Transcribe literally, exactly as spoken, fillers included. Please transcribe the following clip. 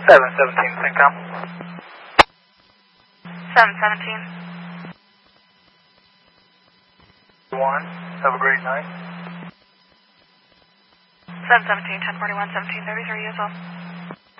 seven seventeen, Syncom. seven seventeen. one, have a great night. seven seventeen, ten forty-one, seventeen thirty-three, as well.